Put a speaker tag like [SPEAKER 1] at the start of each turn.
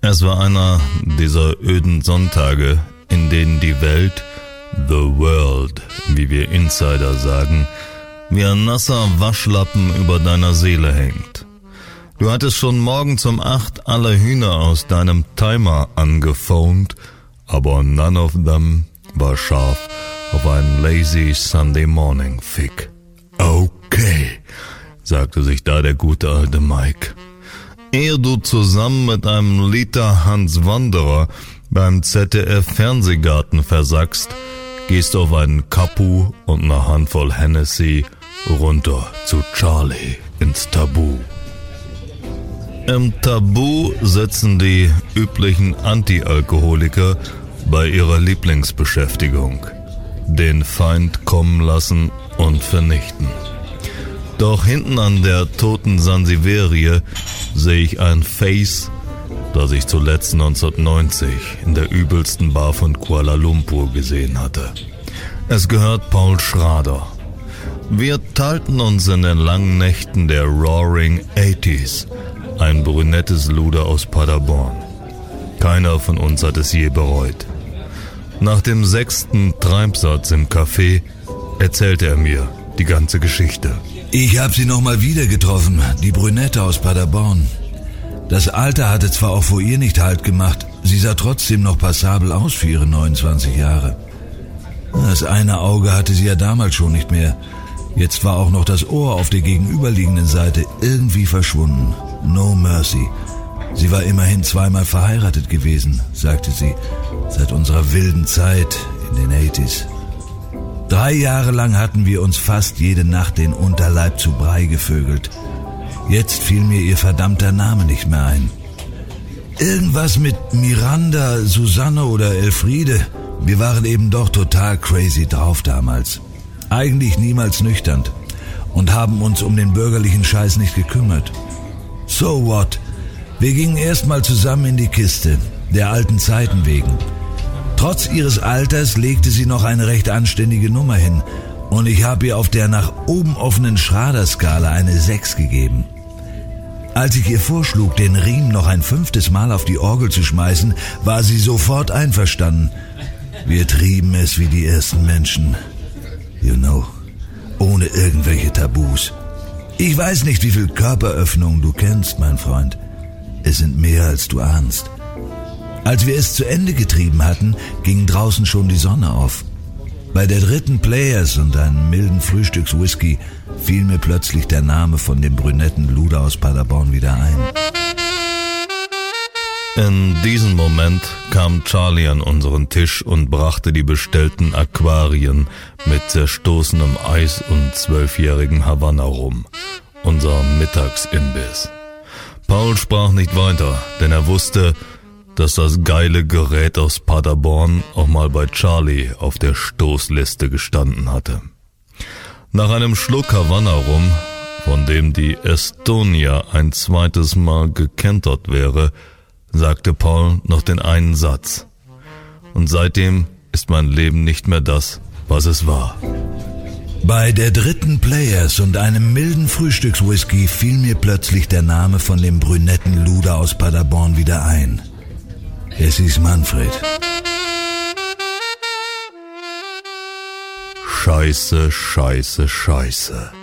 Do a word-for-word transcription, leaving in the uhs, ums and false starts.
[SPEAKER 1] Es war einer dieser öden Sonntage, in denen die Welt, the world, wie wir Insider sagen, wie ein nasser Waschlappen über deiner Seele hängt. Du hattest schon morgens um acht alle Hühner aus deinem Timer angephont, aber none of them war scharf auf einen lazy Sunday Morning Fick. Okay, sagte sich da der gute alte Mike. Ehe du zusammen mit einem Liter Hans Wanderer beim Z D F-Fernsehgarten versackst, gehst auf einen Kapu und eine Handvoll Hennessy runter zu Charlie ins Tabu. Im Tabu sitzen die üblichen Anti-Alkoholiker bei ihrer Lieblingsbeschäftigung: den Feind kommen lassen und vernichten. Doch hinten an der toten Sansiverie sehe ich ein Face, das ich zuletzt neunzehnhundertneunzig in der übelsten Bar von Kuala Lumpur gesehen hatte. Es gehört Paul Schrader. Wir teilten uns in den langen Nächten der Roaring achtziger, ein brünettes Luder aus Paderborn. Keiner von uns hat es je bereut. Nach dem sechsten Treibsatz im Café erzählte er mir die ganze Geschichte.
[SPEAKER 2] Ich habe sie noch mal wieder getroffen, die Brünette aus Paderborn. Das Alter hatte zwar auch vor ihr nicht Halt gemacht, sie sah trotzdem noch passabel aus für ihre neunundzwanzig Jahre. Das eine Auge hatte sie ja damals schon nicht mehr. Jetzt war auch noch das Ohr auf der gegenüberliegenden Seite irgendwie verschwunden. No mercy. Sie war immerhin zweimal verheiratet gewesen, sagte sie, seit unserer wilden Zeit in den achtziger. Drei Jahre lang hatten wir uns fast jede Nacht den Unterleib zu Brei gevögelt. Jetzt fiel mir ihr verdammter Name nicht mehr ein. Irgendwas mit Miranda, Susanne oder Elfriede. Wir waren eben doch total crazy drauf damals. Eigentlich niemals nüchtern und haben uns um den bürgerlichen Scheiß nicht gekümmert. So what? Wir gingen erstmal zusammen in die Kiste, der alten Zeiten wegen. Trotz ihres Alters legte sie noch eine recht anständige Nummer hin und ich habe ihr auf der nach oben offenen Schrader-Skala eine sechs gegeben. Als ich ihr vorschlug, den Riemen noch ein fünftes Mal auf die Orgel zu schmeißen, war sie sofort einverstanden. Wir trieben es wie die ersten Menschen. You know, ohne irgendwelche Tabus. Ich weiß nicht, wie viel Körperöffnungen du kennst, mein Freund. Es sind mehr, als du ahnst. Als wir es zu Ende getrieben hatten, ging draußen schon die Sonne auf. Bei der dritten Players und einem milden Frühstückswhisky fiel mir plötzlich der Name von dem brünetten Luder aus Paderborn wieder ein.
[SPEAKER 1] In diesem Moment kam Charlie an unseren Tisch und brachte die bestellten Aquarien mit zerstoßenem Eis und zwölfjährigem Havanna rum, unser Mittagsimbiss. Paul sprach nicht weiter, denn er wusste, dass das geile Gerät aus Paderborn auch mal bei Charlie auf der Stoßliste gestanden hatte. Nach einem Schluck Havanna rum, von dem die Estonia ein zweites Mal gekentert wäre, sagte Paul noch den einen Satz. Und seitdem ist mein Leben nicht mehr das, was es war.
[SPEAKER 2] Bei der dritten Players und einem milden Frühstückswhisky fiel mir plötzlich der Name von dem brünetten Luder aus Paderborn wieder ein. Es ist Manfred.
[SPEAKER 1] Scheiße, scheiße, scheiße.